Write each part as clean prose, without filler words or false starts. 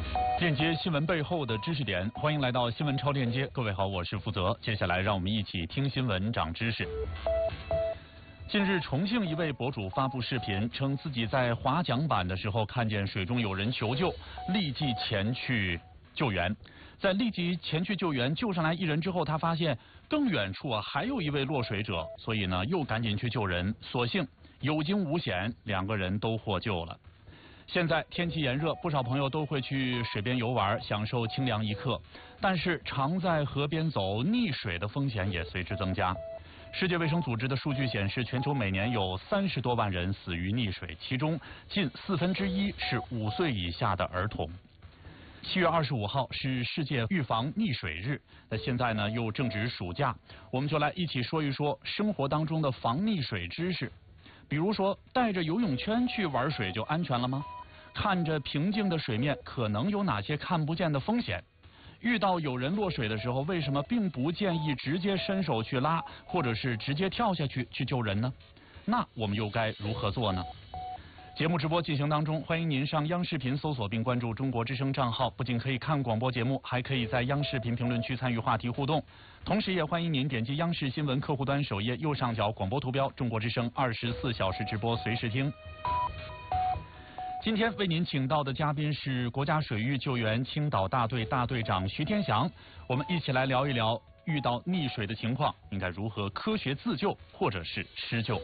链接新闻背后的知识点，欢迎来到新闻超链接。各位好，我是负责。接下来让我们一起听新闻长知识。近日，重庆一位博主发布视频，称自己在划桨板的时候看见水中有人求救，立即前去救援。在立即前去救援救上来一人之后，他发现更远处还有一位落水者，所以呢又赶紧去救人。所幸有惊无险，两个人都获救了。现在天气炎热，不少朋友都会去水边游玩，享受清凉一刻。但是常在河边走，溺水的风险也随之增加。世界卫生组织的数据显示，全球每年有30多万人死于溺水，其中近1/4是5岁以下的儿童。7月25号是世界预防溺水日，那现在呢又正值暑假，我们就来一起说一说生活当中的防溺水知识。比如说，带着游泳圈去玩水就安全了吗？看着平静的水面，可能有哪些看不见的风险？遇到有人落水的时候，为什么并不建议直接伸手去拉，或者是直接跳下去救人呢？那我们又该如何做呢？节目直播进行当中，欢迎您上央视频搜索并关注中国之声账号，不仅可以看广播节目，还可以在央视频评论区参与话题互动。同时也欢迎您点击央视新闻客户端首页右上角广播图标，中国之声24小时直播随时听。今天为您请到的嘉宾是国家水域救援青岛大队大队长徐天祥，我们一起来聊一聊遇到溺水的情况应该如何科学自救或者是施救。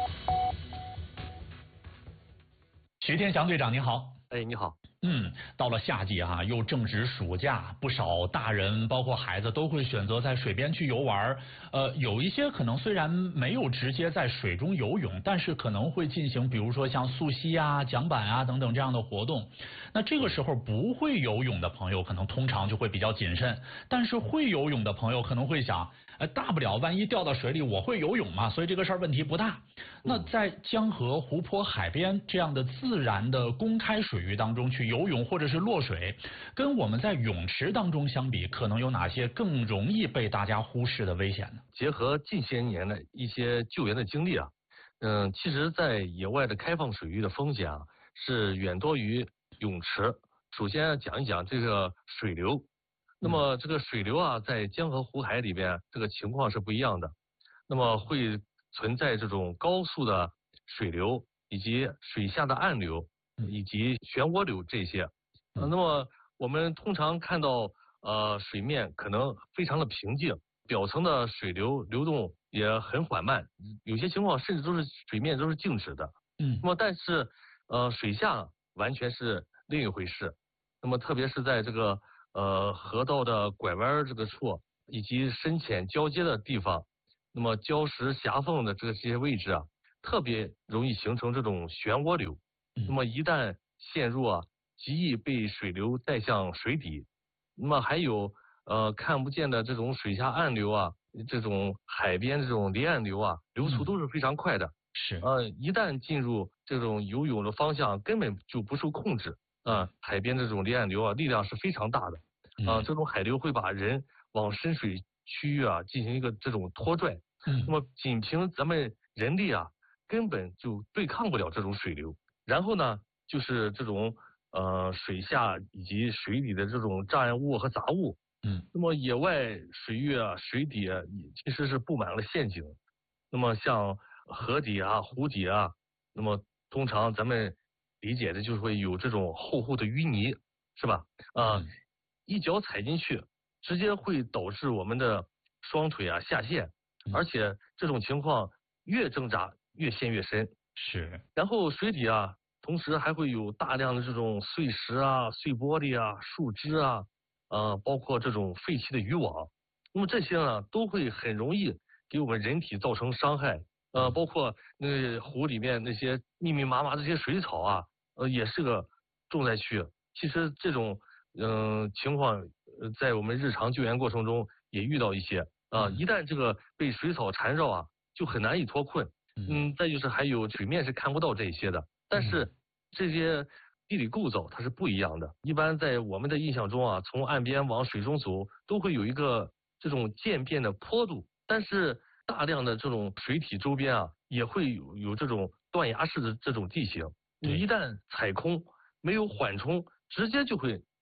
徐天祥队长您好。 哎，你好。 到了夏季又正值暑假，不少大人包括孩子都会选择在水边去游玩。有一些可能虽然没有直接在水中游泳，但是可能会进行比如说像溯溪桨板等等这样的活动。那这个时候不会游泳的朋友可能通常就会比较谨慎，但是会游泳的朋友可能会想，大不了万一掉到水里我会游泳嘛，所以这个事儿问题不大。那在江河、湖泊、海边这样的自然的公开水域当中去游泳或者是落水，跟我们在泳池当中相比，可能有哪些更容易被大家忽视的危险呢？ 结合近些年的一些救援的经历其实在野外的开放水域的风险是远多于泳池。首先讲一讲这个水流。那么这个水流在江河湖海里边这个情况是不一样的。那么会存在这种高速的水流，以及水下的暗流，以及漩涡流这些。那么我们通常看到水面可能非常的平静，表层的水流流动也很缓慢，有些情况甚至都是水面都是静止的。那么但是水下完全是另一回事。那么特别是在这个河道的拐弯这个处，以及深浅交接的地方，那么礁石狭缝的这些位置特别容易形成这种漩涡流。那么一旦陷入极易被水流带向水底。那么还有看不见的这种水下暗流这种海边这种离岸流流速都是非常快的。 是一旦进入这种游泳的方向根本就不受控制。海边这种离岸流力量是非常大的。这种海流会把人往深水区域进行一个这种拖拽。那么仅凭咱们人力根本就对抗不了这种水流。然后呢就是这种水下以及水底的这种障碍物和杂物。那么野外水域水底其实是布满了陷阱。那么像河底湖底那么通常咱们理解的就是会有这种厚厚的淤泥，是吧？一脚踩进去，直接会导致我们的双腿下陷，而且这种情况越挣扎越陷越深。 是。然后水底同时还会有大量的这种碎石碎玻璃树枝包括这种废弃的渔网。那么这些呢都会很容易给我们人体造成伤害。包括那湖里面那些密密麻麻这些水草也是个重灾区。其实这种情况在我们日常救援过程中也遇到一些一旦这个被水草缠绕就很难以脱困。再就是还有水面是看不到这些的，但是这些地理构造它是不一样的。一般在我们的印象中从岸边往水中走都会有一个这种渐变的坡度，但是大量的这种水体周边也会有这种断崖式的这种地形。你一旦踩空没有缓冲，直接就会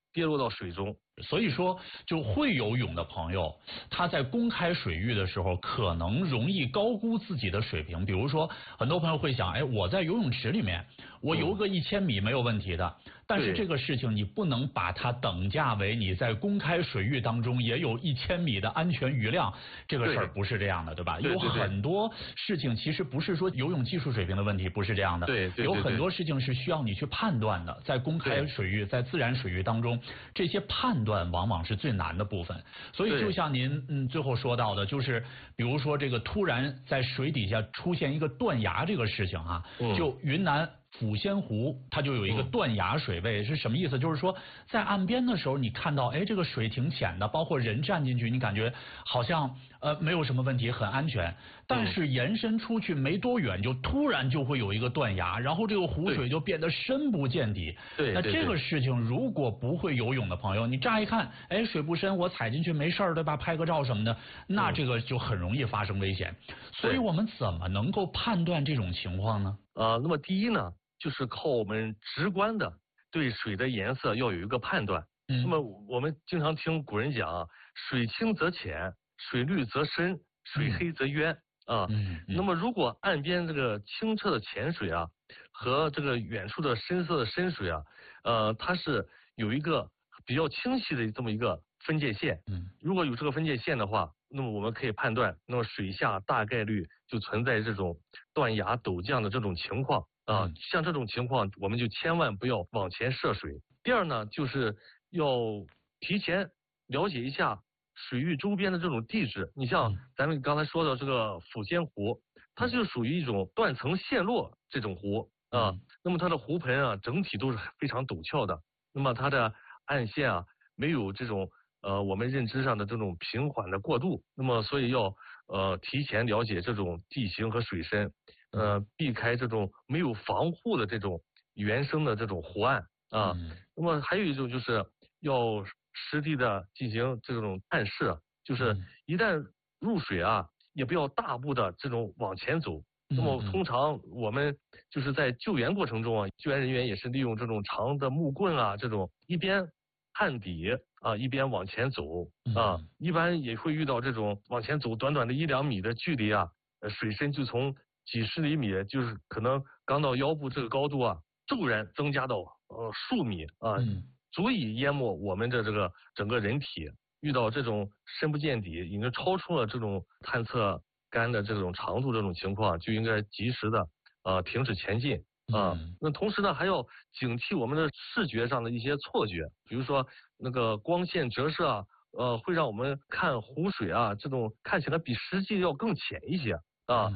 跌落到水中。 所以说，就会游泳的朋友，他在公开水域的时候，可能容易高估自己的水平。比如说，很多朋友会想，哎，我在游泳池里面，我游个1000米没有问题的。但是这个事情你不能把它等价为你在公开水域当中也有1000米的安全余量，这个事儿不是这样的，对吧？有很多事情其实不是说游泳技术水平的问题，不是这样的。 对， 有很多事情是需要你去判断的，在公开水域、在自然水域当中，这些判断往往是最难的部分。所以就像您最后说到的，就是比如说这个突然在水底下出现一个断崖这个事情啊，就云南抚仙湖它就有一个断崖水位，是什么意思？就是说在岸边的时候，你看到哎这个水挺浅的，包括人站进去，你感觉好像没有什么问题，很安全。但是延伸出去没多远，就突然就会有一个断崖，然后这个湖水就变得深不见底。 对， 那这个事情如果不会游泳的朋友，你乍一看，哎水不深，我踩进去没事儿，对吧？拍个照什么的，那这个就很容易发生危险。所以我们怎么能够判断这种情况呢？ 那么第一呢，就是靠我们直观的对水的颜色要有一个判断。那么我们经常听古人讲，水清则浅，水绿则深，水黑则渊啊。那么如果岸边这个清澈的浅水啊，和这个远处的深色的深水啊，它是有一个比较清晰的这么一个分界线。如果有这个分界线的话，那么我们可以判断，那么水下大概率就存在这种断崖陡降的这种情况啊。像这种情况，我们就千万不要往前涉水。第二呢，就是要提前了解一下水域周边的这种地质。你像咱们刚才说的这个抚仙湖，它就属于一种断层陷落这种湖啊。那么它的湖盆啊，整体都是非常陡峭的。那么它的岸线啊，没有这种我们认知上的这种平缓的过渡。那么所以要提前了解这种地形和水深，避开这种没有防护的这种原生的这种湖岸啊。那么还有一种就是要实地的进行这种探视，就是一旦入水啊，也不要大步的这种往前走。那么通常我们就是在救援过程中啊，救援人员也是利用这种长的木棍啊，这种一边探底啊，一边往前走啊。一般也会遇到这种往前走短短的1-2米的距离啊，水深就从几十厘米，就是可能刚到腰部这个高度啊，骤然增加到数米啊，足以淹没我们的这个整个人体。遇到这种深不见底，已经超出了这种探测杆的这种长度，这种情况就应该及时的停止前进啊。那同时呢，还要警惕我们的视觉上的一些错觉，比如说那个光线折射啊，会让我们看湖水啊，这种看起来比实际要更浅一些啊。